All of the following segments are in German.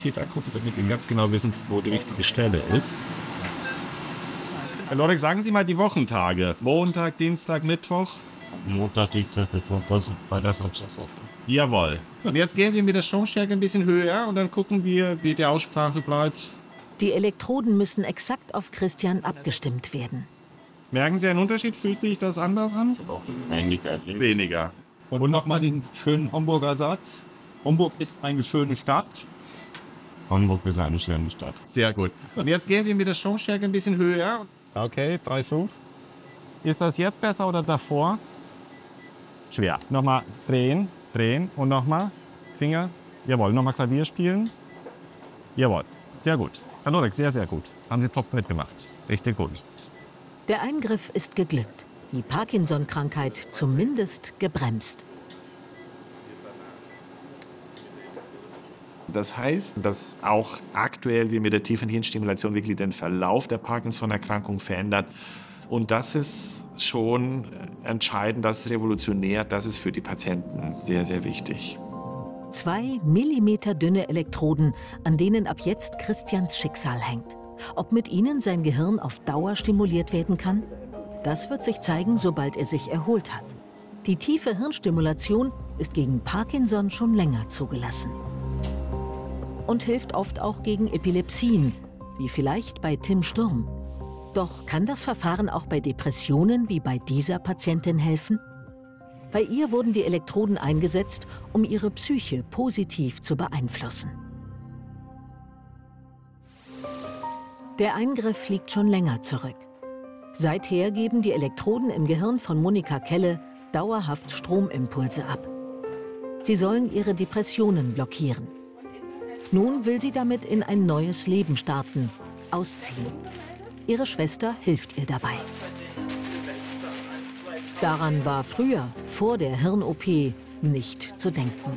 Tätergruppe, damit wir ganz genau wissen, wo die richtige Stelle ist. Herr Lodek, sagen Sie mal die Wochentage. Montag, Dienstag, Mittwoch? Montag, Dienstag, Mittwoch, Freitag, Samstag. Jawohl. Und jetzt gehen wir mit der Stromstärke ein bisschen höher und dann gucken wir, wie die Aussprache bleibt. Die Elektroden müssen exakt auf Christian abgestimmt werden. Merken Sie einen Unterschied? Fühlt sich das anders an? Weniger. Und nochmal den schönen Homburger Satz. Homburg ist eine schöne Stadt. Hamburg ist eine schöne Stadt. Sehr gut. Und jetzt gehen wir mit der Stromstärke ein bisschen höher. Okay, 3, 5. Ist das jetzt besser oder davor? Schwer. Nochmal drehen, drehen und nochmal Finger. Jawohl, nochmal Klavier spielen. Jawohl, sehr gut. Herr Lodek, sehr, sehr gut. Haben Sie top mitgemacht. Richtig gut. Der Eingriff ist geglückt. Die Parkinson-Krankheit zumindest gebremst. Das heißt, dass auch aktuell wir mit der tiefen Hirnstimulation wirklich den Verlauf der Parkinson-Erkrankung verändert. Und das ist schon entscheidend, das ist revolutionär, das ist für die Patienten sehr, sehr wichtig. 2 Millimeter dünne Elektroden, an denen ab jetzt Christians Schicksal hängt. Ob mit ihnen sein Gehirn auf Dauer stimuliert werden kann? Das wird sich zeigen, sobald er sich erholt hat. Die tiefe Hirnstimulation ist gegen Parkinson schon länger zugelassen. Und hilft oft auch gegen Epilepsien, wie vielleicht bei Tim Sturm. Doch kann das Verfahren auch bei Depressionen wie bei dieser Patientin helfen? Bei ihr wurden die Elektroden eingesetzt, um ihre Psyche positiv zu beeinflussen. Der Eingriff liegt schon länger zurück. Seither geben die Elektroden im Gehirn von Monika Kelle dauerhaft Stromimpulse ab. Sie sollen ihre Depressionen blockieren. Nun will sie damit in ein neues Leben starten, ausziehen. Ihre Schwester hilft ihr dabei. Daran war früher, vor der Hirn-OP, nicht zu denken.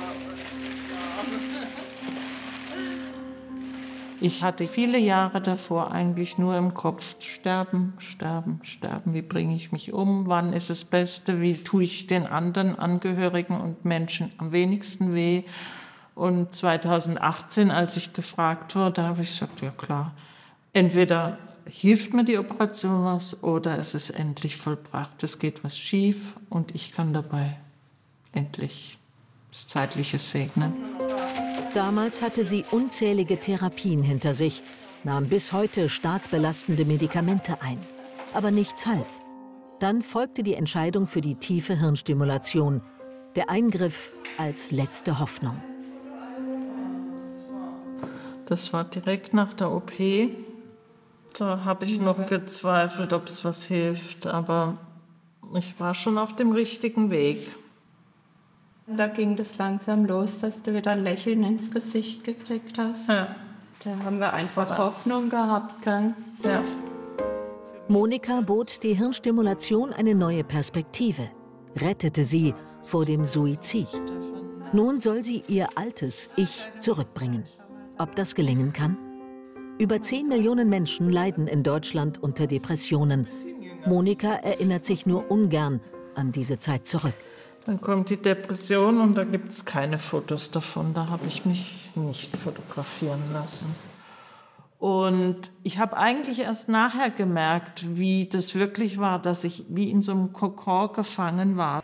Ich hatte viele Jahre davor eigentlich nur im Kopf, sterben, sterben, sterben. Wie bringe ich mich um? Wann ist das Beste? Wie tue ich den anderen Angehörigen und Menschen am wenigsten weh? Und 2018, als ich gefragt wurde, habe ich gesagt, ja klar, entweder hilft mir die Operation was oder es ist endlich vollbracht. Es geht was schief und ich kann dabei endlich das Zeitliche segnen. Damals hatte sie unzählige Therapien hinter sich, nahm bis heute stark belastende Medikamente ein. Aber nichts half. Dann folgte die Entscheidung für die tiefe Hirnstimulation, der Eingriff als letzte Hoffnung. Das war direkt nach der OP. Da habe ich noch gezweifelt, ob es was hilft, aber ich war schon auf dem richtigen Weg. Da ging das langsam los, dass du wieder ein Lächeln ins Gesicht gekriegt hast. Ja. Da haben wir einfach Hoffnung gehabt, gell? Ja. Monika bot die Hirnstimulation eine neue Perspektive, rettete sie vor dem Suizid. Nun soll sie ihr altes Ich zurückbringen. Ob das gelingen kann? Über 10 Millionen Menschen leiden in Deutschland unter Depressionen. Monika erinnert sich nur ungern an diese Zeit zurück. Dann kommt die Depression und da gibt es keine Fotos davon. Da habe ich mich nicht fotografieren lassen. Und ich habe eigentlich erst nachher gemerkt, wie das wirklich war, dass ich wie in so einem Kokon gefangen war.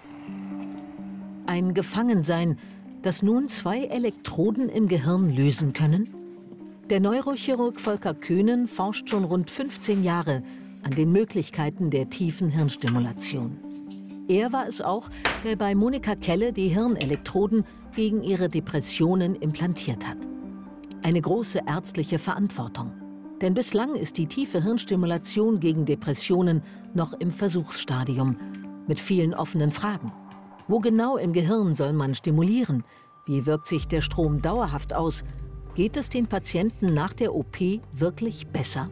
Ein Gefangensein, das nun 2 Elektroden im Gehirn lösen können? Der Neurochirurg Volker Kühnen forscht schon rund 15 Jahre an den Möglichkeiten der tiefen Hirnstimulation. Er war es auch, der bei Monika Kelle die Hirnelektroden gegen ihre Depressionen implantiert hat. Eine große ärztliche Verantwortung. Denn bislang ist die tiefe Hirnstimulation gegen Depressionen noch im Versuchsstadium, mit vielen offenen Fragen. Wo genau im Gehirn soll man stimulieren? Wie wirkt sich der Strom dauerhaft aus? Geht es den Patienten nach der OP wirklich besser?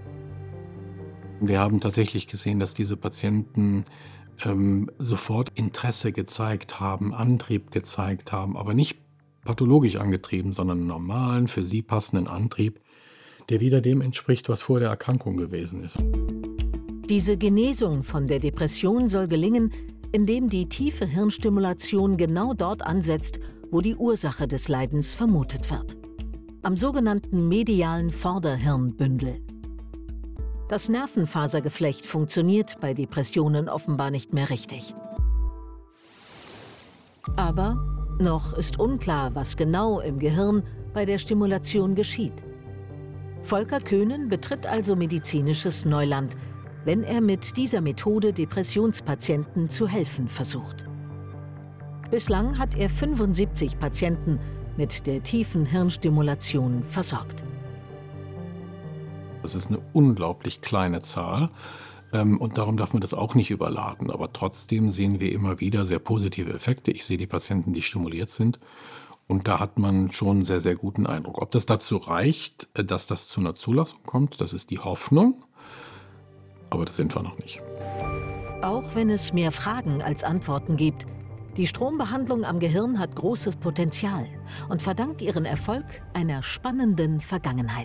Wir haben tatsächlich gesehen, dass diese Patienten sofort Interesse gezeigt haben, Antrieb gezeigt haben, aber nicht pathologisch angetrieben, sondern einen normalen, für sie passenden Antrieb, der wieder dem entspricht, was vor der Erkrankung gewesen ist. Diese Genesung von der Depression soll gelingen, indem die tiefe Hirnstimulation genau dort ansetzt, wo die Ursache des Leidens vermutet wird. am sogenannten medialen Vorderhirnbündel. Das Nervenfasergeflecht funktioniert bei Depressionen offenbar nicht mehr richtig. Aber noch ist unklar, was genau im Gehirn bei der Stimulation geschieht. Volker Köhnen betritt also medizinisches Neuland, wenn er mit dieser Methode Depressionspatienten zu helfen versucht. Bislang hat er 75 Patienten mit der tiefen Hirnstimulation versorgt. Das ist eine unglaublich kleine Zahl und darum darf man das auch nicht überladen. Aber trotzdem sehen wir immer wieder sehr positive Effekte. Ich sehe die Patienten, die stimuliert sind. Und da hat man schon einen sehr, sehr guten Eindruck. Ob das dazu reicht, dass das zu einer Zulassung kommt, das ist die Hoffnung. Aber das sind wir noch nicht. Auch wenn es mehr Fragen als Antworten gibt, die Strombehandlung am Gehirn hat großes Potenzial und verdankt ihren Erfolg einer spannenden Vergangenheit.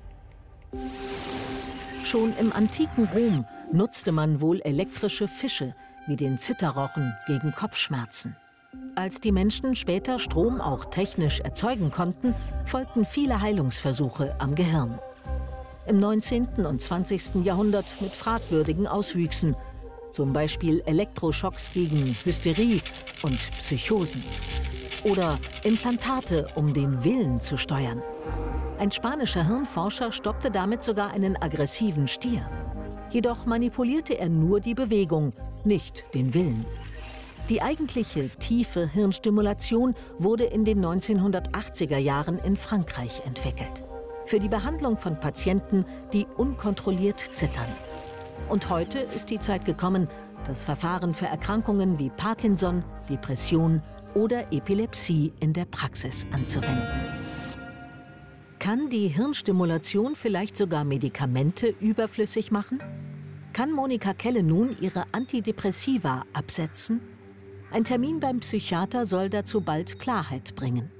Schon im antiken Rom nutzte man wohl elektrische Fische wie den Zitterrochen gegen Kopfschmerzen. Als die Menschen später Strom auch technisch erzeugen konnten, folgten viele Heilungsversuche am Gehirn. Im 19. und 20. Jahrhundert mit fragwürdigen Auswüchsen, zum Beispiel Elektroschocks gegen Hysterie und Psychosen. Oder Implantate, um den Willen zu steuern. Ein spanischer Hirnforscher stoppte damit sogar einen aggressiven Stier. Jedoch manipulierte er nur die Bewegung, nicht den Willen. Die eigentliche tiefe Hirnstimulation wurde in den 1980er Jahren in Frankreich entwickelt. Für die Behandlung von Patienten, die unkontrolliert zittern. Und heute ist die Zeit gekommen, das Verfahren für Erkrankungen wie Parkinson, Depression oder Epilepsie in der Praxis anzuwenden. Kann die Hirnstimulation vielleicht sogar Medikamente überflüssig machen? Kann Monika Kelle nun ihre Antidepressiva absetzen? Ein Termin beim Psychiater soll dazu bald Klarheit bringen.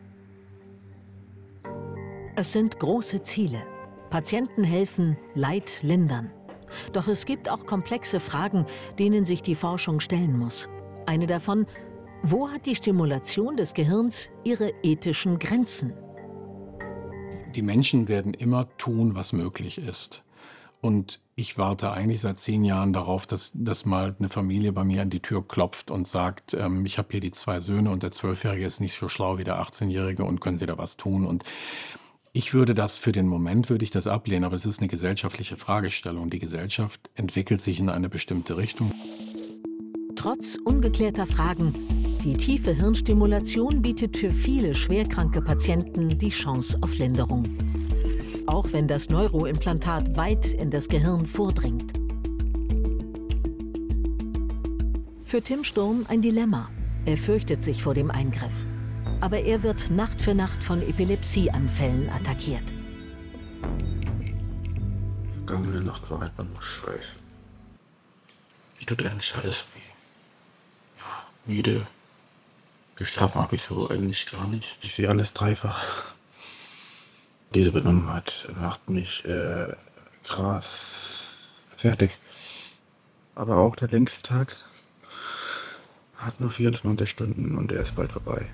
Es sind große Ziele. Patienten helfen, Leid lindern. Doch es gibt auch komplexe Fragen, denen sich die Forschung stellen muss. Eine davon: Wo hat die Stimulation des Gehirns ihre ethischen Grenzen? Die Menschen werden immer tun, was möglich ist. Und ich warte eigentlich seit 10 Jahren darauf, dass mal eine Familie bei mir an die Tür klopft und sagt, ich habe hier die 2 Söhne und der 12-Jährige ist nicht so schlau wie der 18-Jährige und können Sie da was tun? Und ich würde das für den Moment, würde ich das ablehnen, aber es ist eine gesellschaftliche Fragestellung. Die Gesellschaft entwickelt sich in eine bestimmte Richtung. Trotz ungeklärter Fragen, die tiefe Hirnstimulation bietet für viele schwerkranke Patienten die Chance auf Linderung. Auch wenn das Neuroimplantat weit in das Gehirn vordringt. Für Tim Sturm ein Dilemma. Er fürchtet sich vor dem Eingriff. Aber er wird Nacht für Nacht von Epilepsieanfällen attackiert. Vergangene Nacht war einfach nur Scheiße. Ich tut eigentlich alles weh. Ja, müde. Geschlafen habe ich so eigentlich gar nicht. Ich sehe alles dreifach. Diese Benommenheit macht mich krass fertig. Aber auch der längste Tag hat nur 24 Stunden und der ist bald vorbei.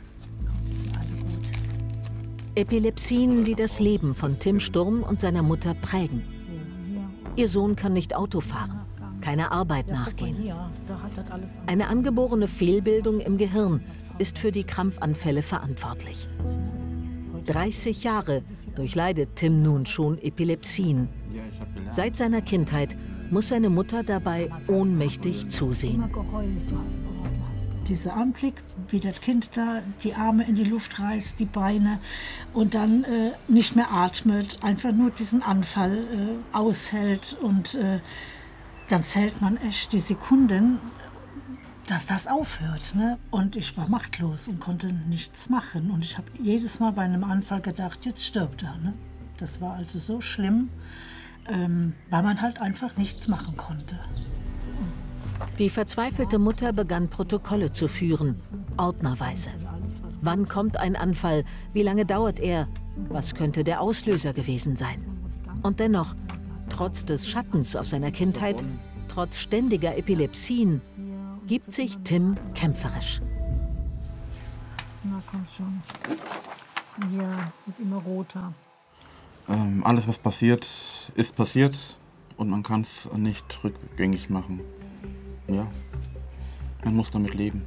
Epilepsien, die das Leben von Tim Sturm und seiner Mutter prägen. Ihr Sohn kann nicht Auto fahren, keiner Arbeit nachgehen. Eine angeborene Fehlbildung im Gehirn ist für die Krampfanfälle verantwortlich. 30 Jahre durchleidet Tim nun schon Epilepsien. Seit seiner Kindheit muss seine Mutter dabei ohnmächtig zusehen. Dieser Anblick, wie das Kind da die Arme in die Luft reißt, die Beine und dann nicht mehr atmet, einfach nur diesen Anfall aushält und dann zählt man echt die Sekunden, dass das aufhört. Ne? Und ich war machtlos und konnte nichts machen. Und ich habe jedes Mal bei einem Anfall gedacht, jetzt stirbt er. Ne? Das war also so schlimm, weil man halt einfach nichts machen konnte. Die verzweifelte Mutter begann Protokolle zu führen, ordnerweise. Wann kommt ein Anfall? Wie lange dauert er? Was könnte der Auslöser gewesen sein? Und dennoch, trotz des Schattens auf seiner Kindheit, trotz ständiger Epilepsien, gibt sich Tim kämpferisch. Na komm schon. Ja, wird immer roter. Alles, was passiert, ist passiert und man kann es nicht rückgängig machen. Ja, man muss damit leben.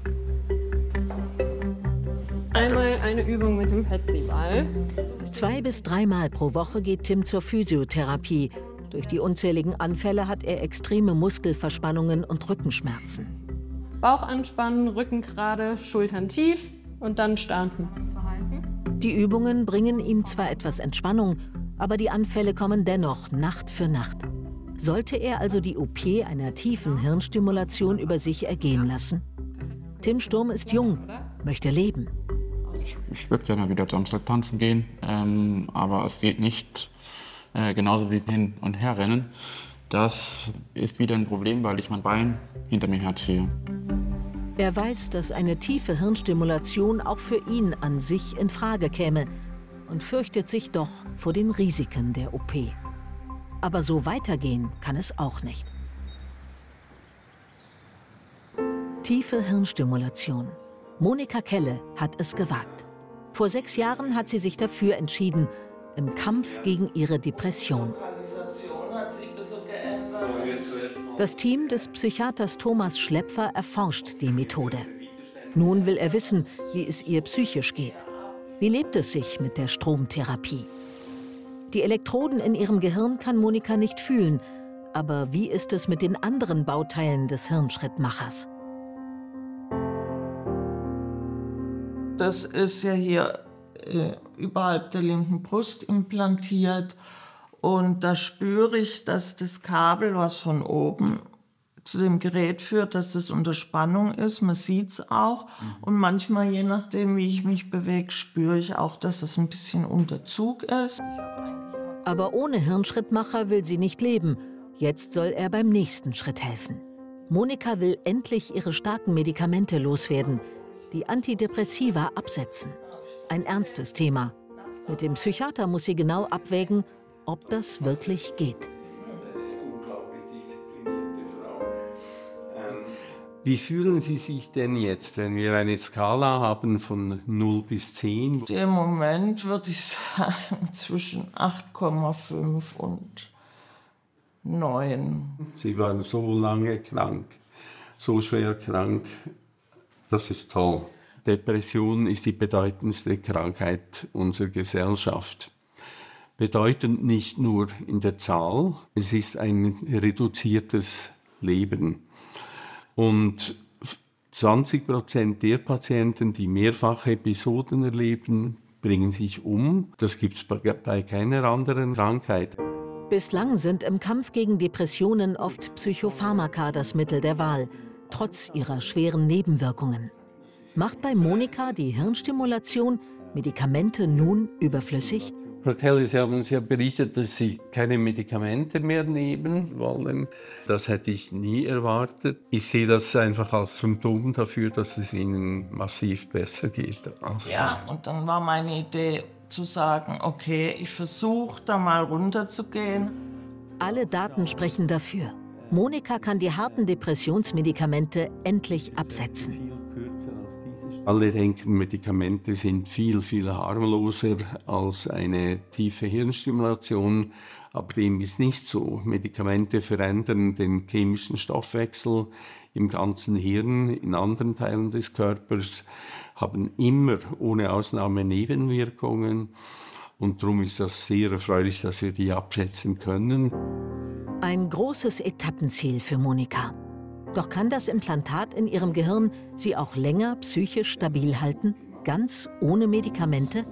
Einmal eine Übung mit dem Petsyball. 2- bis 3-mal pro Woche geht Tim zur Physiotherapie. Durch die unzähligen Anfälle hat er extreme Muskelverspannungen und Rückenschmerzen. Bauch anspannen, Rücken gerade, Schultern tief und dann starten. Die Übungen bringen ihm zwar etwas Entspannung, aber die Anfälle kommen dennoch Nacht für Nacht. Sollte er also die OP einer tiefen Hirnstimulation über sich ergehen lassen? Tim Sturm ist jung, möchte leben. Ich würde gerne wieder Samstag tanzen gehen, aber es geht nicht genauso wie hin und her rennen. Das ist wieder ein Problem, weil ich mein Bein hinter mir herziehe. Er weiß, dass eine tiefe Hirnstimulation auch für ihn an sich in Frage käme und fürchtet sich doch vor den Risiken der OP. Aber so weitergehen kann es auch nicht. Tiefe Hirnstimulation. Monika Kelle hat es gewagt. Vor 6 Jahren hat sie sich dafür entschieden, im Kampf gegen ihre Depression. Das Team des Psychiaters Thomas Schlepfer erforscht die Methode. Nun will er wissen, wie es ihr psychisch geht. Wie lebt es sich mit der Stromtherapie? Die Elektroden in ihrem Gehirn kann Monika nicht fühlen. Aber wie ist es mit den anderen Bauteilen des Hirnschrittmachers? Das ist ja hier überhalb der linken Brust implantiert. Und da spüre ich, dass das Kabel, was von oben zu dem Gerät führt, dass das unter Spannung ist. Man sieht es auch. Und manchmal, je nachdem, wie ich mich bewege, spüre ich auch, dass es ein bisschen unter Zug ist. Aber ohne Hirnschrittmacher will sie nicht leben. Jetzt soll er beim nächsten Schritt helfen. Monika will endlich ihre starken Medikamente loswerden. Die Antidepressiva absetzen. Ein ernstes Thema. Mit dem Psychiater muss sie genau abwägen, ob das wirklich geht. Wie fühlen Sie sich denn jetzt, wenn wir eine Skala haben von 0 bis 10? Im Moment würde ich sagen zwischen 8,5 und 9. Sie waren so lange krank, so schwer krank. Das ist toll. Depression ist die bedeutendste Krankheit unserer Gesellschaft. Bedeutend nicht nur in der Zahl, es ist ein reduziertes Leben. Und 20% der Patienten, die mehrfache Episoden erleben, bringen sich um. Das gibt es bei keiner anderen Krankheit. Bislang sind im Kampf gegen Depressionen oft Psychopharmaka das Mittel der Wahl, trotz ihrer schweren Nebenwirkungen. Macht bei Monika die Hirnstimulation Medikamente nun überflüssig? Frau Kelly, Sie haben uns ja berichtet, dass Sie keine Medikamente mehr nehmen wollen. Das hätte ich nie erwartet. Ich sehe das einfach als Symptom dafür, dass es Ihnen massiv besser geht. Ja, und dann war meine Idee zu sagen, okay, ich versuche da mal runterzugehen. Alle Daten sprechen dafür. Monika kann die harten Depressionsmedikamente endlich absetzen. Alle denken, Medikamente sind viel, viel harmloser als eine tiefe Hirnstimulation. Aber dem ist nicht so. Medikamente verändern den chemischen Stoffwechsel im ganzen Hirn, in anderen Teilen des Körpers, haben immer ohne Ausnahme Nebenwirkungen. Und darum ist das sehr erfreulich, dass wir die abschätzen können. Ein großes Etappenziel für Monika. Doch kann das Implantat in ihrem Gehirn sie auch länger psychisch stabil halten, ganz ohne Medikamente?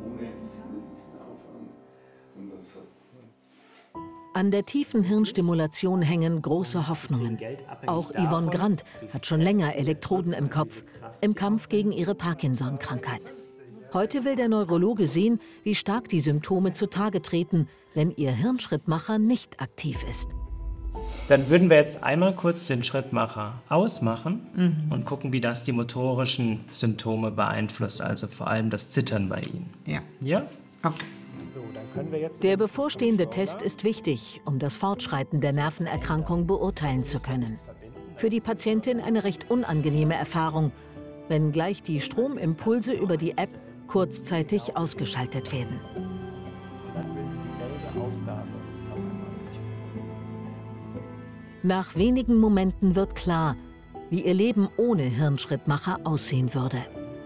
An der tiefen Hirnstimulation hängen große Hoffnungen. Auch Yvonne Grant hat schon länger Elektroden im Kopf, im Kampf gegen ihre Parkinson-Krankheit. Heute will der Neurologe sehen, wie stark die Symptome zutage treten, wenn ihr Hirnschrittmacher nicht aktiv ist. Dann würden wir jetzt einmal kurz den Schrittmacher ausmachen und gucken, wie das die motorischen Symptome beeinflusst, also vor allem das Zittern bei Ihnen. Ja. Ja? Okay. Der bevorstehende Test ist wichtig, um das Fortschreiten der Nervenerkrankung beurteilen zu können. Für die Patientin eine recht unangenehme Erfahrung, wenn gleich die Stromimpulse über die App kurzzeitig ausgeschaltet werden. Dann will sie dieselbe Aufgabe noch einmal durchführen. Nach wenigen Momenten wird klar, wie ihr Leben ohne Hirnschrittmacher aussehen würde.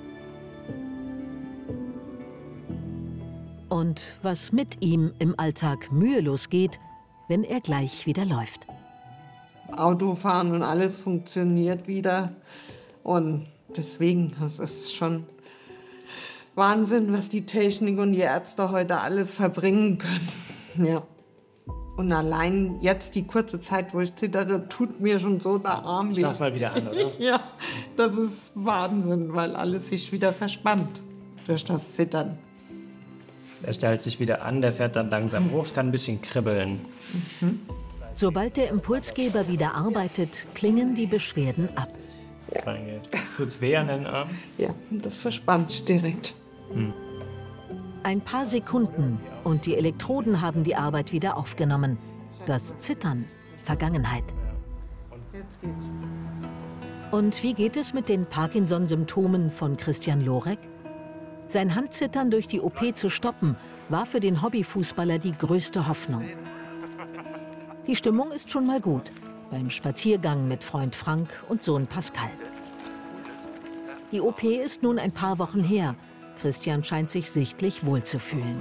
Und was mit ihm im Alltag mühelos geht, wenn er gleich wieder läuft. Autofahren und alles funktioniert wieder. Und deswegen, das ist schon Wahnsinn, was die Technik und die Ärzte heute alles verbringen können. Ja. Und allein jetzt die kurze Zeit, wo ich zittere, tut mir schon so der Arm weh. Schnapp's mal wieder an, oder? Ja, das ist Wahnsinn, weil alles sich wieder verspannt durch das Zittern. Er stellt sich wieder an, der fährt dann langsam hoch, es kann ein bisschen kribbeln. Sobald der Impulsgeber wieder arbeitet, klingen die Beschwerden ab. Tut's weh an den Arm? Ja, das verspannt sich direkt. Ein paar Sekunden und die Elektroden haben die Arbeit wieder aufgenommen. Das Zittern, Vergangenheit. Jetzt geht's. Und wie geht es mit den Parkinson-Symptomen von Christian Lorek? Sein Handzittern durch die OP zu stoppen, war für den Hobbyfußballer die größte Hoffnung. Die Stimmung ist schon mal gut, beim Spaziergang mit Freund Frank und Sohn Pascal. Die OP ist nun ein paar Wochen her. Christian scheint sich sichtlich wohlzufühlen.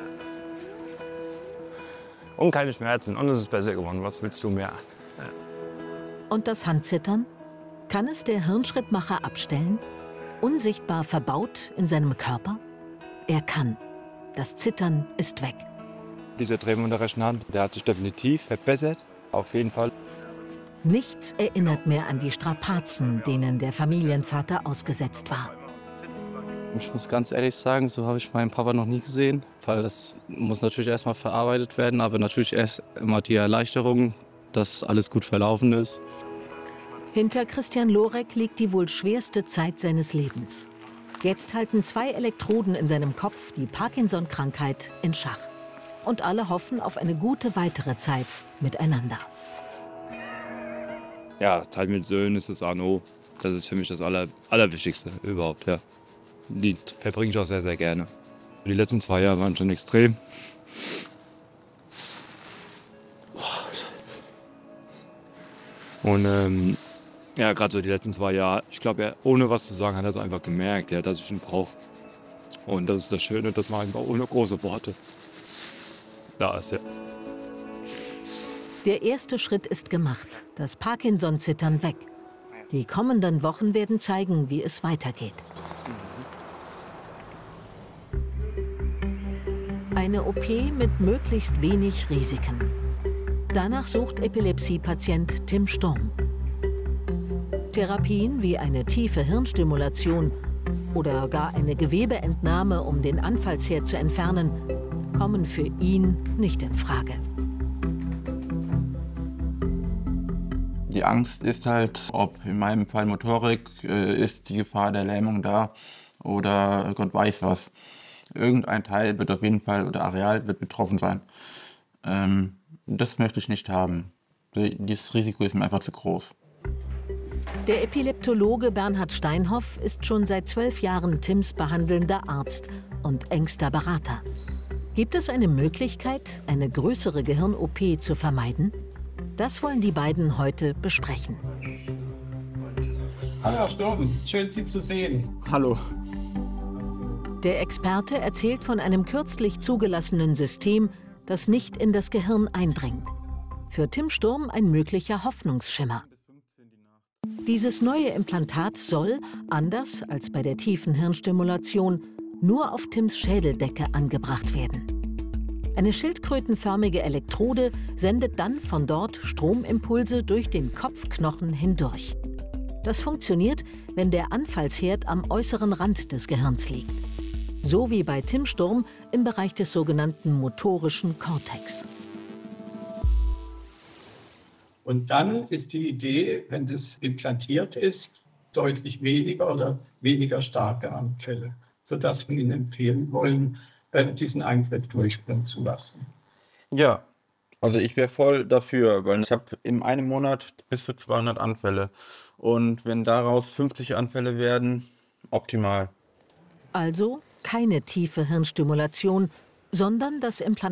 Und keine Schmerzen und es ist besser geworden. Was willst du mehr? Und das Handzittern? Kann es der Hirnschrittmacher abstellen? Unsichtbar verbaut in seinem Körper? Er kann. Das Zittern ist weg. Dieser Drehung der rechten Hand, der hat sich definitiv verbessert. Auf jeden Fall. Nichts erinnert mehr an die Strapazen, denen der Familienvater ausgesetzt war. Ich muss ganz ehrlich sagen, so habe ich meinen Papa noch nie gesehen, weil das muss natürlich erstmal verarbeitet werden, aber natürlich erst immer die Erleichterung, dass alles gut verlaufen ist. Hinter Christian Lorek liegt die wohl schwerste Zeit seines Lebens. Jetzt halten 2 Elektroden in seinem Kopf die Parkinson-Krankheit in Schach. Und alle hoffen auf eine gute weitere Zeit miteinander. Ja, Zeit mit Söhnen ist das A&O. Das ist für mich das Allerwichtigste überhaupt, ja. Die verbringe ich auch sehr, sehr gerne. Die letzten 2 Jahre waren schon extrem. Und ja, gerade so die letzten 2 Jahre, ich glaube, ohne was zu sagen, hat er es einfach gemerkt, ja, dass ich ihn brauche. Und das ist das Schöne, dass man einfach ohne große Worte da ist, ja. Der erste Schritt ist gemacht, das Parkinson-Zittern weg. Die kommenden Wochen werden zeigen, wie es weitergeht. Eine OP mit möglichst wenig Risiken. Danach sucht Epilepsie-Patient Tim Sturm. Therapien wie eine tiefe Hirnstimulation oder gar eine Gewebeentnahme, um den Anfallsherd zu entfernen, kommen für ihn nicht in Frage. Die Angst ist halt, ob in meinem Fall Motorik, ist die Gefahr der Lähmung da oder Gott weiß was. Irgendein Teil wird auf jeden Fall oder Areal wird betroffen sein. Das möchte ich nicht haben. Dieses Risiko ist mir einfach zu groß. Der Epileptologe Bernhard Steinhoff ist schon seit 12 Jahren Tims behandelnder Arzt und engster Berater. Gibt es eine Möglichkeit, eine größere Gehirn-OP zu vermeiden? Das wollen die beiden heute besprechen. Hallo Herr Sturm, schön Sie zu sehen. Hallo. Der Experte erzählt von einem kürzlich zugelassenen System, das nicht in das Gehirn eindringt. Für Tim Sturm ein möglicher Hoffnungsschimmer. Dieses neue Implantat soll, anders als bei der tiefen Hirnstimulation, nur auf Tims Schädeldecke angebracht werden. Eine schildkrötenförmige Elektrode sendet dann von dort Stromimpulse durch den Kopfknochen hindurch. Das funktioniert, wenn der Anfallsherd am äußeren Rand des Gehirns liegt. So wie bei Tim Sturm im Bereich des sogenannten motorischen Kortex. Und dann ist die Idee, wenn das implantiert ist, deutlich weniger oder weniger starke Anfälle, sodass wir Ihnen empfehlen wollen, diesen Eingriff durchführen zu lassen. Ja, also ich wäre voll dafür, weil ich habe in einem Monat bis zu 200 Anfälle. Und wenn daraus 50 Anfälle werden, optimal. Also keine tiefe Hirnstimulation, sondern das Implantat